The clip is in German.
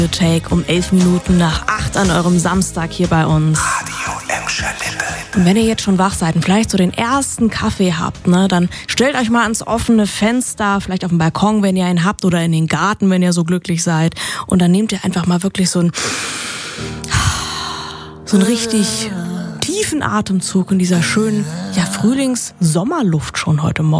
Take um 11 Minuten nach 8 an eurem Samstag hier bei uns. Radio Emscher Lippe. Und wenn ihr jetzt schon wach seid und vielleicht so den ersten Kaffee habt, ne, dann stellt euch mal ans offene Fenster, vielleicht auf dem Balkon, wenn ihr einen habt, oder in den Garten, wenn ihr so glücklich seid. Und dann nehmt ihr einfach mal wirklich so einen richtig tiefen Atemzug in dieser schönen, Frühlings-Sommerluft schon heute Morgen.